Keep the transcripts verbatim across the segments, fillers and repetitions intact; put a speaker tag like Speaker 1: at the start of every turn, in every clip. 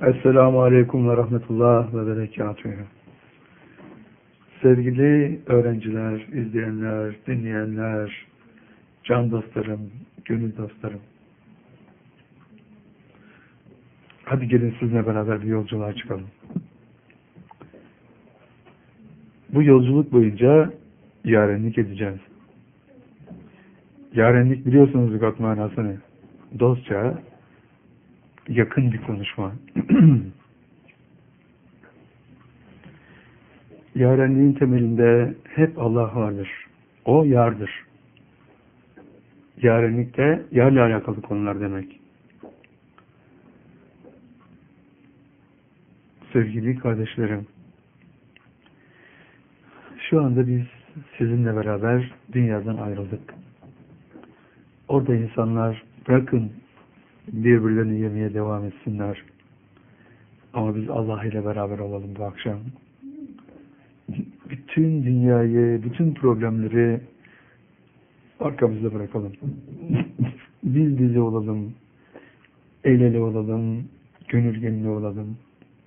Speaker 1: Esselamu Aleyküm ve Rahmetullah ve Berekatühü. Sevgili öğrenciler, izleyenler, dinleyenler, can dostlarım, gönül dostlarım. Hadi gelin sizinle beraber bir yolculuğa çıkalım. Bu yolculuk boyunca yarenlik edeceğiz. Yarenlik biliyorsunuz lügat manasını. Dostça, yakın bir konuşma. Yarenliğin temelinde hep Allah vardır. O yardır. Yarenlik de yarla alakalı konular demek. Sevgili kardeşlerim, şu anda biz sizinle beraber dünyadan ayrıldık. Orada insanlar bırakın birbirlerini yemeye devam etsinler. Ama biz Allah ile beraber olalım bu akşam. Bütün dünyayı, bütün problemleri arkamızda bırakalım. Biz bize olalım, el ele olalım, gönül gönüle olalım.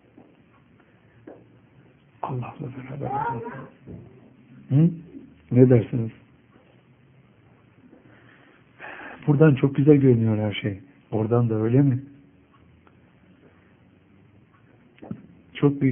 Speaker 1: Allah'la beraber olalım. Hı? Ne dersiniz? Buradan çok güzel görünüyor her şey. Oradan da öyle mi? Çok büyük